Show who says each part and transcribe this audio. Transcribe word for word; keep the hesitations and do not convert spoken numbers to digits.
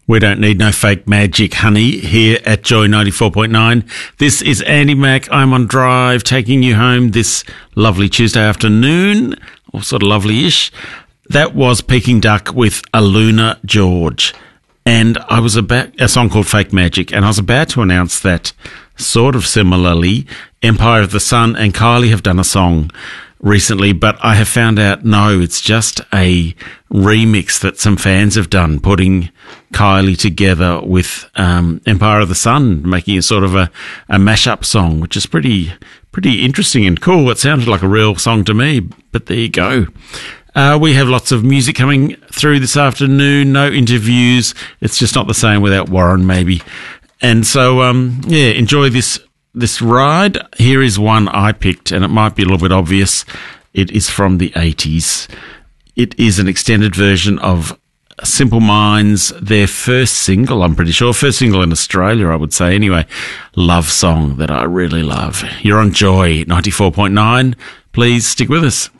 Speaker 1: We don't need no fake magic, honey, here at Joy ninety-four point nine. This is Andy Mack. I'm on drive, taking you home this lovely Tuesday afternoon, or sort of lovely-ish. That was Peking Duck with Aluna George. And I was about, a song called Fake Magic, and I was about to announce that sort of similarly, Empire of the Sun and Kylie have done a song recently, but I have found out, no, it's just a remix that some fans have done, putting Kylie together with um, Empire of the Sun, making a sort of a, a mashup song, which is pretty pretty interesting and cool. It sounded like a real song to me, but there you go. Uh, we have lots of music coming through this afternoon, no interviews. It's just not the same without Warren, maybe. And so, um, yeah, enjoy this This ride. Here is one I picked, and it might be a little bit obvious. It is from the eighties. It is an extended version of Simple Minds, their first single, I'm pretty sure. First single in Australia, I would say. Anyway, love song that I really love. You're on Joy ninety-four point nine. Please stick with us.